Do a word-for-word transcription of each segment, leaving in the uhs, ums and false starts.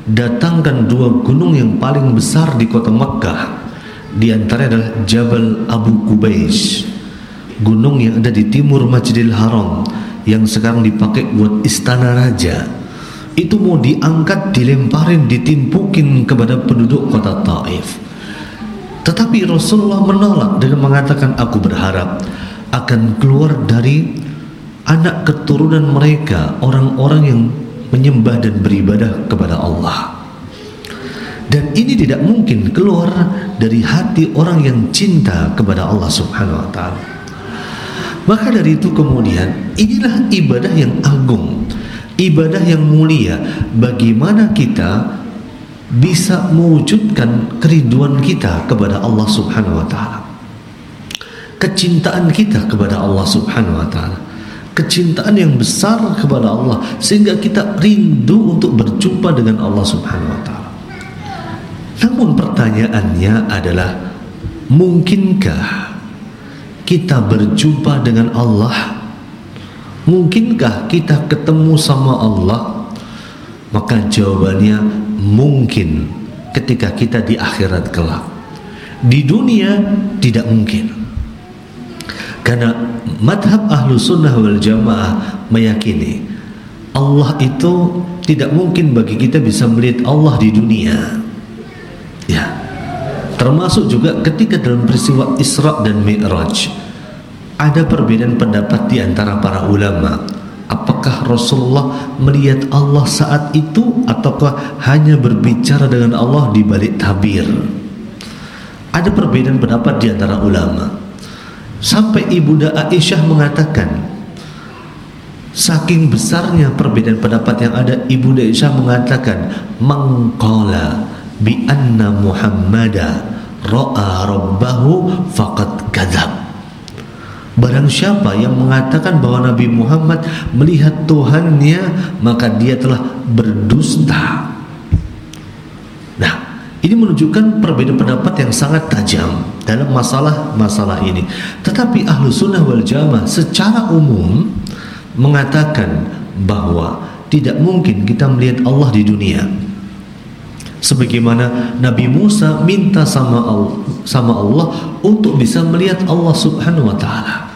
datangkan dua gunung yang paling besar di kota Makkah. Di antaranya adalah Jabal Abu Qubais, gunung yang ada di timur Masjidil Haram yang sekarang dipakai buat istana raja. Itu mau diangkat, dilemparin, ditimpukin kepada penduduk kota Taif. Tetapi Rasulullah menolak dengan mengatakan, aku berharap akan keluar dari anak keturunan mereka orang-orang yang menyembah dan beribadah kepada Allah. Dan ini tidak mungkin keluar dari hati orang yang cinta kepada Allah Subhanahu wa ta'ala. Maka dari itu kemudian inilah ibadah yang agung, ibadah yang mulia. Bagaimana kita bisa mewujudkan kerinduan kita kepada Allah Subhanahu wa ta'ala, kecintaan kita kepada Allah Subhanahu wa ta'ala, kecintaan yang besar kepada Allah, sehingga kita rindu untuk berjumpa dengan Allah Subhanahu wa ta'ala. Namun pertanyaannya adalah, mungkinkah kita berjumpa dengan Allah? Mungkinkah kita ketemu sama Allah? Maka jawabannya mungkin ketika kita di akhirat kelak. Di dunia tidak mungkin. Karena madhab ahlu sunnah wal jamaah meyakini Allah itu tidak mungkin bagi kita bisa melihat Allah di dunia. Ya, termasuk juga ketika dalam peristiwa Isra dan Mi'raj ada perbedaan pendapat di antara para ulama. Apakah Rasulullah melihat Allah saat itu ataukah hanya berbicara dengan Allah di balik tabir? Ada perbedaan pendapat di antara ulama. Sampai Ibunda Aisyah mengatakan, saking besarnya perbedaan pendapat yang ada, Ibunda Aisyah mengatakan, mangqala bi anna Muhammada ra'a rabbahu faqad kadzab. Barang siapa yang mengatakan bahwa Nabi Muhammad melihat Tuhannya, maka dia telah berdusta. Nah, ini menunjukkan perbedaan pendapat yang sangat tajam dalam masalah-masalah ini. Tetapi ahlu sunnah wal jamaah secara umum mengatakan bahwa tidak mungkin kita melihat Allah di dunia. Sebagaimana Nabi Musa minta sama Allah, sama Allah untuk bisa melihat Allah Subhanahu wa ta'ala.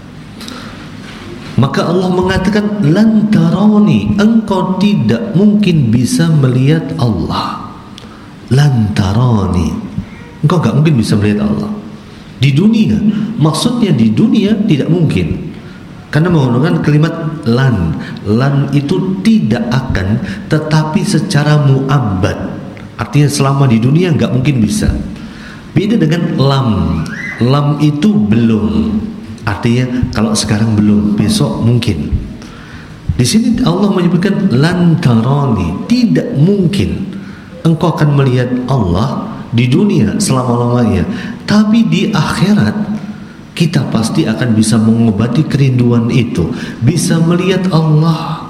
Maka Allah mengatakan, lan tarani, engkau tidak mungkin bisa melihat Allah. Lan tarani, engkau gak mungkin bisa melihat Allah di dunia. Maksudnya di dunia tidak mungkin, karena menggunakan kalimat lan. Lan itu tidak akan, tetapi secara mu'abbad, artinya selama di dunia nggak mungkin bisa. Beda dengan lam. Lam itu belum, artinya kalau sekarang belum, besok mungkin. Di sini Allah menyebutkan lan tarani, tidak mungkin engkau akan melihat Allah di dunia selama-lamanya. Tapi di akhirat kita pasti akan bisa mengobati kerinduan itu, bisa melihat Allah.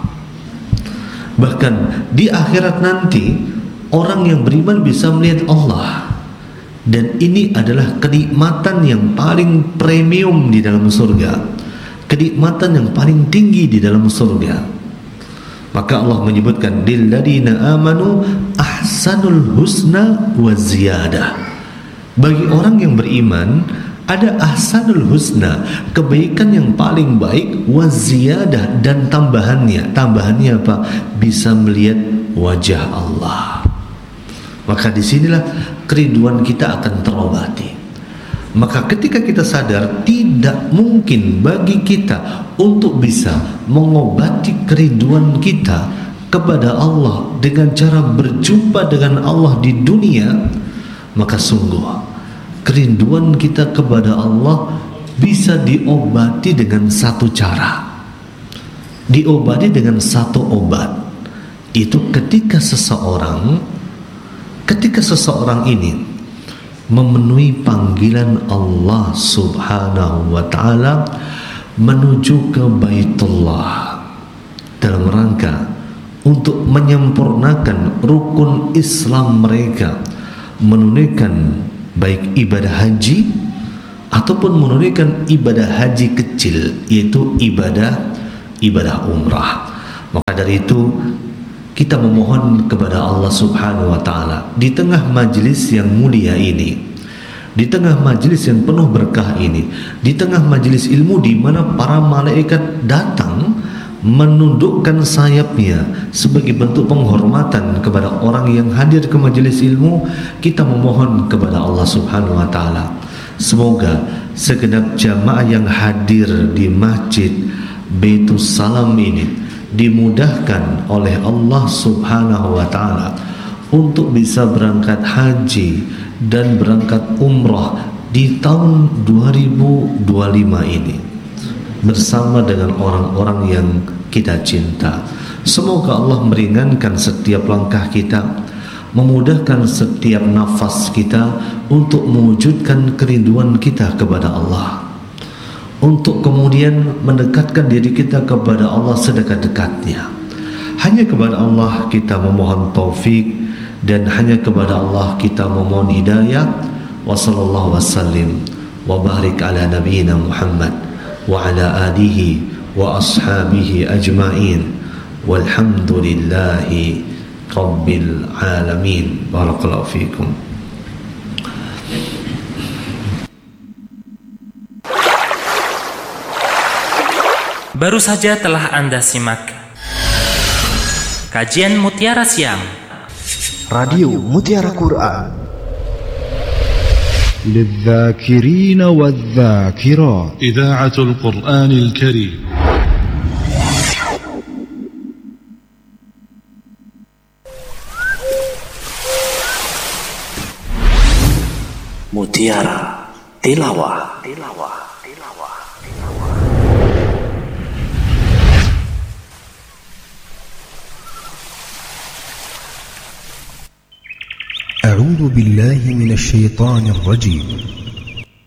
Bahkan di akhirat nanti orang yang beriman bisa melihat Allah. Dan ini adalah kenikmatan yang paling premium di dalam surga, kenikmatan yang paling tinggi di dalam surga. Maka Allah menyebutkan, lilladzina amanu ahsanul husna wa ziyadah. Bagi orang yang beriman ada ahsanul husna, kebaikan yang paling baik, wa ziyadah, dan tambahannya. Tambahannya apa? Bisa melihat wajah Allah. Maka disinilah kerinduan kita akan terobati. Maka ketika kita sadar tidak mungkin bagi kita untuk bisa mengobati kerinduan kita kepada Allah dengan cara berjumpa dengan Allah di dunia, maka sungguh kerinduan kita kepada Allah bisa diobati dengan satu cara, diobati dengan satu obat. Itu ketika seseorang Ketika seseorang ini memenuhi panggilan Allah Subhanahu wa ta'ala menuju ke Baitullah dalam rangka untuk menyempurnakan rukun Islam mereka, menunaikan baik ibadah haji ataupun menunaikan ibadah haji kecil, yaitu ibadah ibadah umrah. Maka dari itu kita memohon kepada Allah Subhanahu wa taala di tengah majlis yang mulia ini, di tengah majlis yang penuh berkah ini, di tengah majlis ilmu di mana para malaikat datang menundukkan sayapnya sebagai bentuk penghormatan kepada orang yang hadir ke majlis ilmu, kita memohon kepada Allah Subhanahu wa taala semoga segenap jamaah yang hadir di Masjid Baitus Salam ini dimudahkan oleh Allah Subhanahu wa taala untuk bisa berangkat haji dan berangkat umrah di tahun dua ribu dua puluh lima ini bersama dengan orang-orang yang kita cinta. Semoga Allah meringankan setiap langkah kita, memudahkan setiap nafas kita untuk mewujudkan kerinduan kita kepada Allah, untuk kemudian mendekatkan diri kita kepada Allah sedekat-dekatnya. Hanya kepada Allah kita memohon taufik dan hanya kepada Allah kita memohon hidayah. Wa sallallahu wasallim wa barik ala nabiyyina Muhammad wa ala alihi wa ashabihi ajma'in walhamdulillahi rabbil alamin. Barakallahu fikum. Baru saja telah Anda simak kajian Mutiara Siang Radio Mutiara Quran للذاكرين والذاكرات إذاعة القرآن الكريم. Mutiara Tilawah. Tilawah. أعوذ بالله من الشيطان الرجيم.